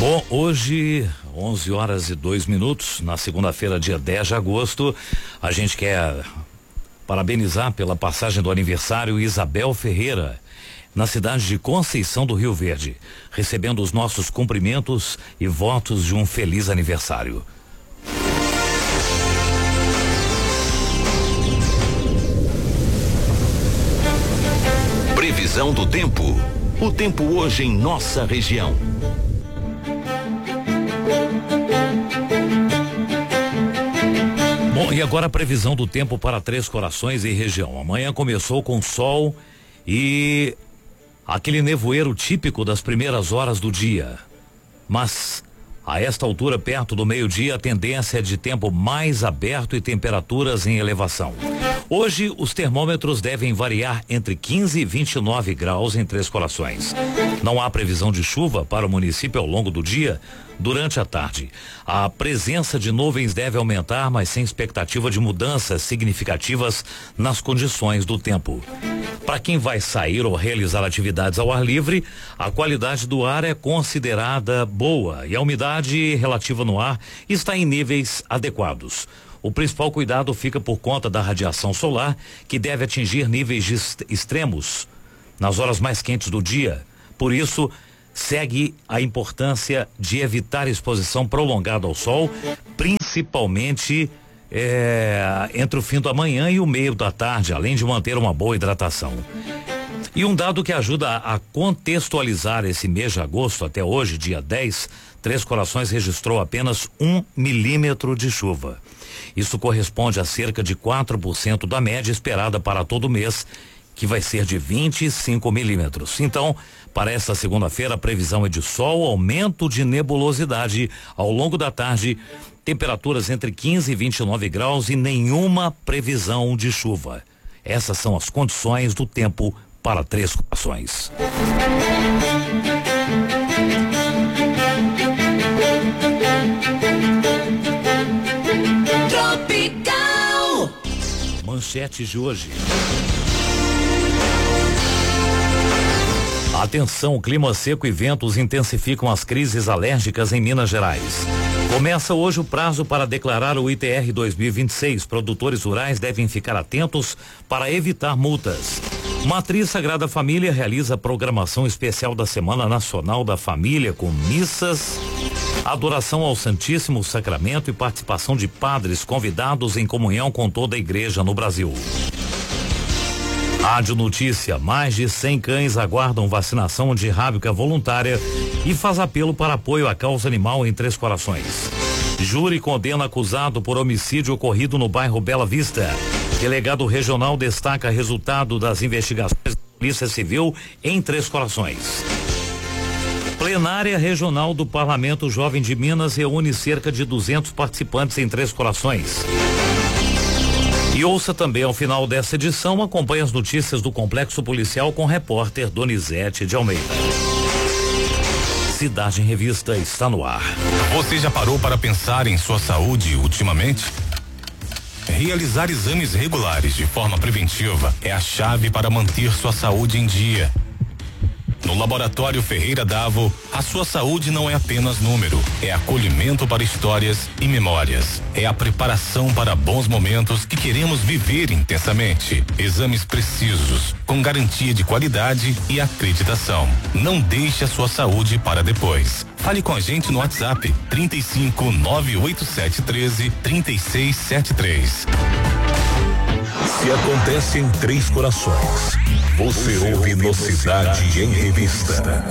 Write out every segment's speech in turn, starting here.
Bom, hoje, 11h02, na segunda-feira, dia 10 de agosto, a gente quer parabenizar pela passagem do aniversário Isabel Ferreira, na cidade de Conceição do Rio Verde, recebendo os nossos cumprimentos e votos de um feliz aniversário. Previsão do tempo. O tempo hoje em nossa região. Bom, e agora a previsão do tempo para Três Corações e região. Amanhã começou com sol e aquele nevoeiro típico das primeiras horas do dia. Mas a esta altura, perto do meio-dia, a tendência é de tempo mais aberto e temperaturas em elevação. Hoje, os termômetros devem variar entre 15 e 29 graus em Três Corações. Não há previsão de chuva para o município ao longo do dia. Durante a tarde, a presença de nuvens deve aumentar, mas sem expectativa de mudanças significativas nas condições do tempo. Para quem vai sair ou realizar atividades ao ar livre, a qualidade do ar é considerada boa e a umidade relativa no ar está em níveis adequados. O principal cuidado fica por conta da radiação solar, que deve atingir níveis extremos nas horas mais quentes do dia. Por isso, segue a importância de evitar exposição prolongada ao sol, principalmente entre o fim da manhã e o meio da tarde, além de manter uma boa hidratação. E um dado que ajuda a contextualizar esse mês de agosto até hoje, dia 10, Três Corações registrou apenas 1 milímetro de chuva. Isso corresponde a cerca de 4% da média esperada para todo mês, que vai ser de 25 milímetros. Então, para esta segunda-feira, a previsão é de sol, aumento de nebulosidade ao longo da tarde, temperaturas entre 15 e 29 graus e nenhuma previsão de chuva. Essas são as condições do tempo para Três Corações. Tropical. Manchetes de hoje. Atenção, clima seco e ventos intensificam as crises alérgicas em Minas Gerais. Começa hoje o prazo para declarar o ITR 2026. Produtores rurais devem ficar atentos para evitar multas. Matriz Sagrada Família realiza programação especial da Semana Nacional da Família com missas, adoração ao Santíssimo Sacramento e participação de padres convidados em comunhão com toda a igreja no Brasil. Rádio Notícia, mais de 100 cães aguardam vacinação antirrábica voluntária e faz apelo para apoio à causa animal em Três Corações. Júri condena acusado por homicídio ocorrido no bairro Bela Vista. Delegado regional destaca resultado das investigações da Polícia Civil em Três Corações. Plenária Regional do Parlamento Jovem de Minas reúne cerca de 200 participantes em Três Corações. E ouça também ao final dessa edição, acompanhe as notícias do Complexo Policial com o repórter Donizete de Almeida. Cidade em Revista está no ar. Você já parou para pensar em sua saúde ultimamente? Realizar exames regulares de forma preventiva é a chave para manter sua saúde em dia. No Laboratório Ferreira Davo, a sua saúde não é apenas número, é acolhimento para histórias e memórias. É a preparação para bons momentos que queremos viver intensamente. Exames precisos, com garantia de qualidade e acreditação. Não deixe a sua saúde para depois. Fale com a gente no WhatsApp 35 987 13 3673. Se acontece em Três Corações, você ouve no Cidade em Revista.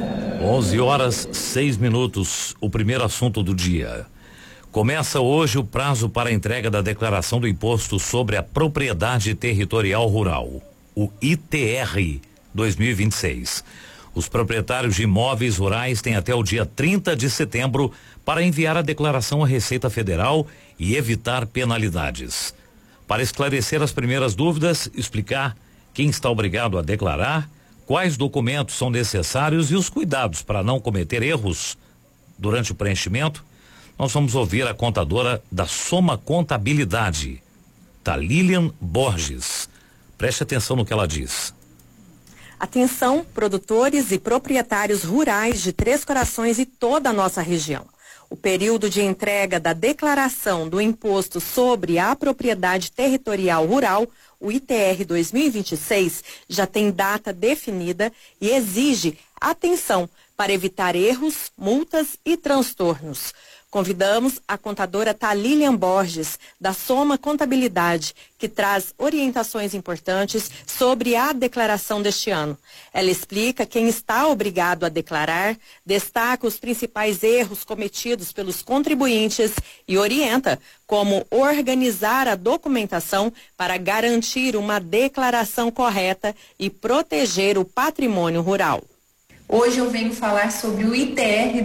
11h06, o primeiro assunto do dia. Começa hoje o prazo para a entrega da declaração do Imposto sobre a Propriedade Territorial Rural, o ITR 2026. Os proprietários de imóveis rurais têm até o dia 30 de setembro para enviar a declaração à Receita Federal e evitar penalidades. Para esclarecer as primeiras dúvidas, explicar quem está obrigado a declarar, quais documentos são necessários e os cuidados para não cometer erros durante o preenchimento, nós vamos ouvir a contadora da Soma Contabilidade, Lilian Borges. Preste atenção no que ela diz. Atenção, produtores e proprietários rurais de Três Corações e toda a nossa região. O período de entrega da declaração do Imposto sobre a Propriedade Territorial Rural, o ITR 2026, já tem data definida e exige atenção para evitar erros, multas e transtornos. Convidamos a contadora Thalilian Borges, da Soma Contabilidade, que traz orientações importantes sobre a declaração deste ano. Ela explica quem está obrigado a declarar, destaca os principais erros cometidos pelos contribuintes e orienta como organizar a documentação para garantir uma declaração correta e proteger o patrimônio rural. Hoje eu venho falar sobre o ITR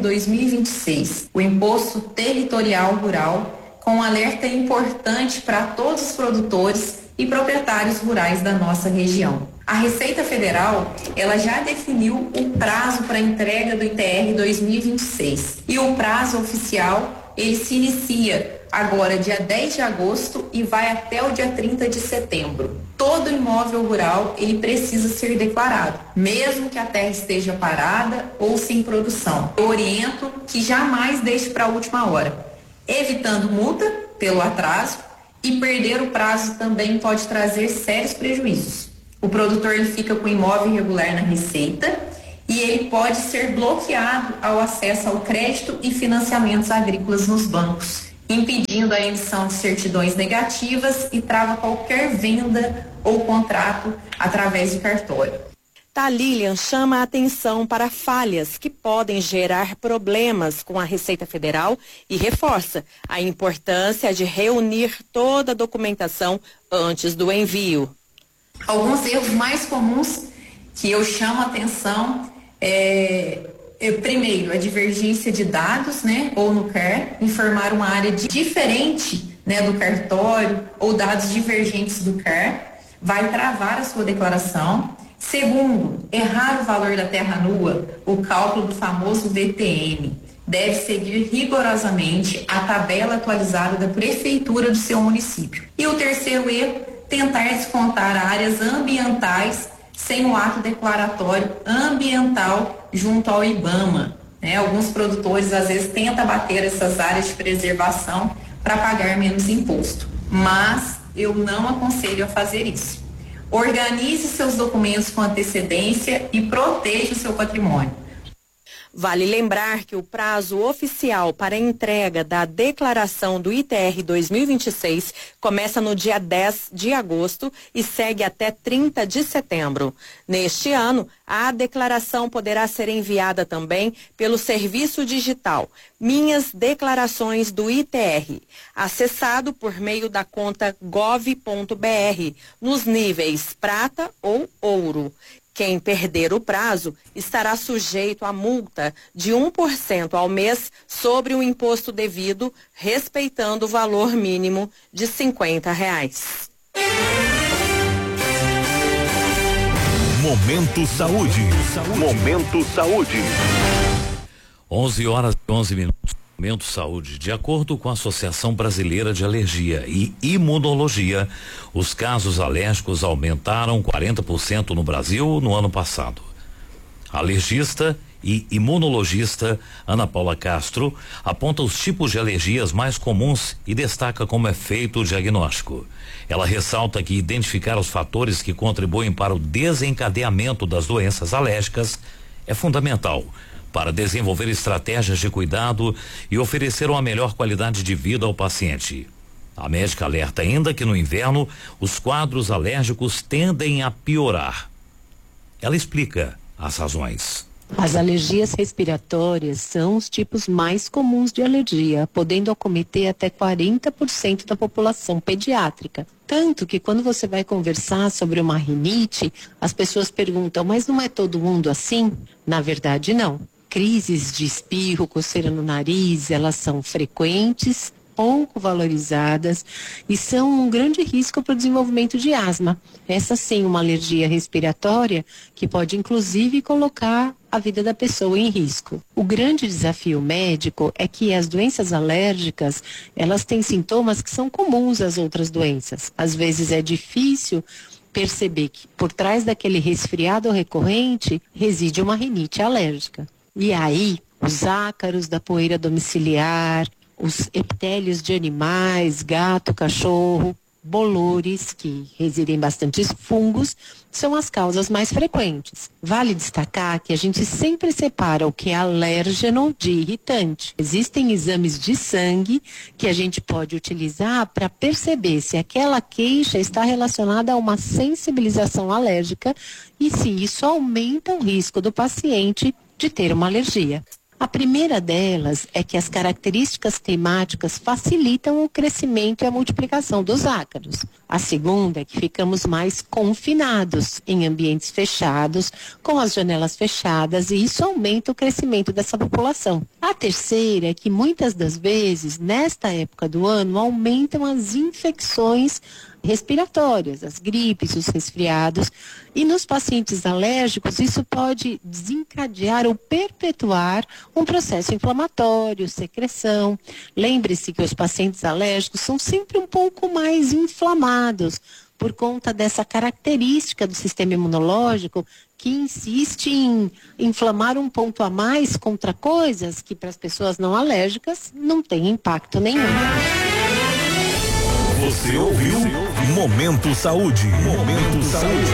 2026, o Imposto Territorial Rural, com um alerta importante para todos os produtores e proprietários rurais da nossa região. A Receita Federal, ela já definiu o prazo para a entrega do ITR 2026 e o prazo oficial, ele se inicia agora dia 10 de agosto e vai até o dia 30 de setembro. Todo imóvel rural, ele precisa ser declarado, mesmo que a terra esteja parada ou sem produção. Eu oriento que jamais deixe para a última hora, evitando multa pelo atraso, e perder o prazo também pode trazer sérios prejuízos. O produtor, ele fica com imóvel irregular na Receita e ele pode ser bloqueado ao acesso ao crédito e financiamentos agrícolas nos bancos, impedindo a emissão de certidões negativas e trava qualquer venda ou contrato através de cartório. Thalilian chama a atenção para falhas que podem gerar problemas com a Receita Federal e reforça a importância de reunir toda a documentação antes do envio. Alguns erros mais comuns que eu chamo a atenção primeiro, a divergência de dados, ou no CAR, informar uma área diferente, do cartório, ou dados divergentes do CAR, vai travar a sua declaração. Segundo, errar o valor da terra nua, o cálculo do famoso VTM. Deve seguir rigorosamente a tabela atualizada da prefeitura do seu município. E o terceiro erro, tentar descontar áreas ambientais sem o ato declaratório ambiental junto ao IBAMA. Alguns produtores às vezes tentam bater essas áreas de preservação para pagar menos imposto, mas eu não aconselho a fazer isso. Organize seus documentos com antecedência e proteja o seu patrimônio. Vale lembrar que o prazo oficial para a entrega da declaração do ITR 2026 começa no dia 10 de agosto e segue até 30 de setembro. Neste ano, a declaração poderá ser enviada também pelo serviço digital Minhas Declarações do ITR, acessado por meio da conta gov.br, nos níveis prata ou ouro. Quem perder o prazo estará sujeito a multa de 1% ao mês sobre o imposto devido, respeitando o valor mínimo de R$50. Momento Saúde. Momento Saúde. 11h11. Momento Saúde. De acordo com a Associação Brasileira de Alergia e Imunologia, os casos alérgicos aumentaram 40% no Brasil no ano passado. A alergista e imunologista Ana Paula Castro aponta os tipos de alergias mais comuns e destaca como é feito o diagnóstico. Ela ressalta que identificar os fatores que contribuem para o desencadeamento das doenças alérgicas é fundamental para desenvolver estratégias de cuidado e oferecer uma melhor qualidade de vida ao paciente. A médica alerta ainda que no inverno os quadros alérgicos tendem a piorar. Ela explica as razões. As alergias respiratórias são os tipos mais comuns de alergia, podendo acometer até 40% da população pediátrica. Tanto que quando você vai conversar sobre uma rinite, as pessoas perguntam, mas não é todo mundo assim? Na verdade, não. Crises de espirro, coceira no nariz, elas são frequentes, pouco valorizadas e são um grande risco para o desenvolvimento de asma. Essa sim, uma alergia respiratória que pode inclusive colocar a vida da pessoa em risco. O grande desafio médico é que as doenças alérgicas, elas têm sintomas que são comuns às outras doenças. Às vezes é difícil perceber que por trás daquele resfriado recorrente reside uma rinite alérgica. E aí, os ácaros da poeira domiciliar, os epitélios de animais, gato, cachorro, bolores, que residem bastantes fungos, são as causas mais frequentes. Vale destacar que a gente sempre separa o que é alérgeno de irritante. Existem exames de sangue que a gente pode utilizar para perceber se aquela queixa está relacionada a uma sensibilização alérgica e se isso aumenta o risco do paciente de ter uma alergia. A primeira delas é que as características climáticas facilitam o crescimento e a multiplicação dos ácaros. A segunda é que ficamos mais confinados em ambientes fechados, com as janelas fechadas, e isso aumenta o crescimento dessa população. A terceira é que muitas das vezes, nesta época do ano, aumentam as infecções respiratórias, as gripes, os resfriados, e nos pacientes alérgicos isso pode desencadear ou perpetuar um processo inflamatório, secreção. Lembre-se que os pacientes alérgicos são sempre um pouco mais inflamados por conta dessa característica do sistema imunológico que insiste em inflamar um ponto a mais contra coisas que para as pessoas não alérgicas não tem impacto nenhum. Você ouviu Momento Saúde. Momento Saúde.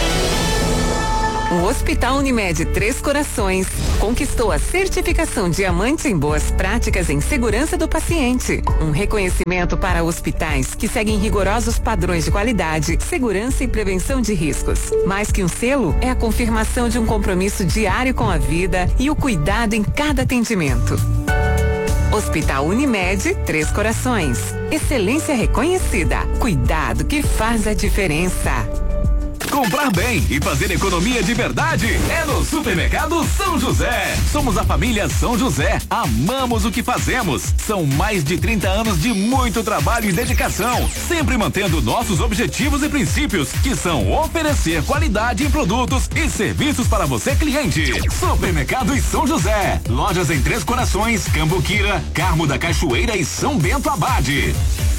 O Hospital Unimed Três Corações conquistou a certificação Diamante em Boas Práticas em Segurança do Paciente. Um reconhecimento para hospitais que seguem rigorosos padrões de qualidade, segurança e prevenção de riscos. Mais que um selo, é a confirmação de um compromisso diário com a vida e o cuidado em cada atendimento. Hospital Unimed Três Corações. Excelência reconhecida. Cuidado que faz a diferença. Comprar bem e fazer economia de verdade é no Supermercado São José. Somos a família São José. Amamos o que fazemos. São mais de 30 anos de muito trabalho e dedicação, sempre mantendo nossos objetivos e princípios, que são oferecer qualidade em produtos e serviços para você, cliente. Supermercado e São José. Lojas em Três Corações, Cambuquira, Carmo da Cachoeira e São Bento Abade.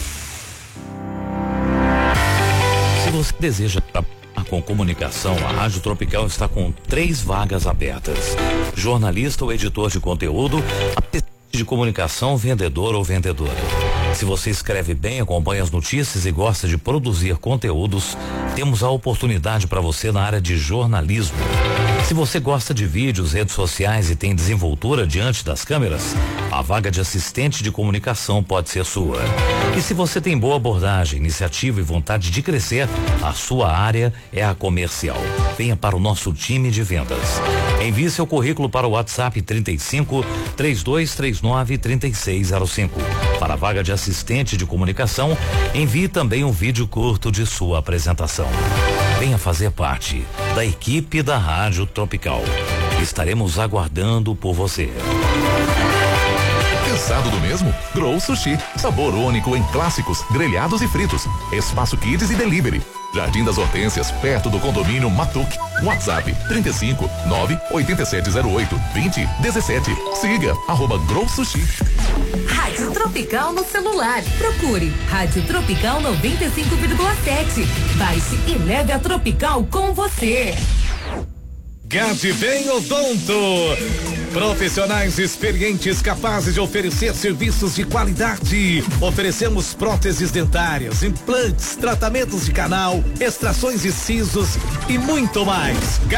Se você deseja com comunicação, a Rádio Tropical está com 3 vagas abertas: jornalista ou editor de conteúdo, de comunicação, vendedor ou vendedora. Se você escreve bem, acompanha as notícias e gosta de produzir conteúdos, temos a oportunidade para você na área de jornalismo. Se você gosta de vídeos, redes sociais e tem desenvoltura diante das câmeras, a vaga de assistente de comunicação pode ser sua. E se você tem boa abordagem, iniciativa e vontade de crescer, a sua área é a comercial. Venha para o nosso time de vendas. Envie seu currículo para o WhatsApp 35 3239 3605. Para a vaga de assistente de comunicação, envie também um vídeo curto de sua apresentação. Venha fazer parte da equipe da Rádio Tropical. Estaremos aguardando por você. Cansado do mesmo? Grow Sushi. Sabor único em clássicos, grelhados e fritos. Espaço Kids e Delivery. Jardim das Hortênsias, perto do condomínio Matuque. WhatsApp 35 98708 2017. Siga @Grow Sushi. Rádio Tropical no celular. Procure Rádio Tropical 95,7. Baixe e leve a Tropical com você. Gade Bem Odonto. Profissionais experientes capazes de oferecer serviços de qualidade. Oferecemos próteses dentárias, implantes, tratamentos de canal, extrações de sisos e muito mais.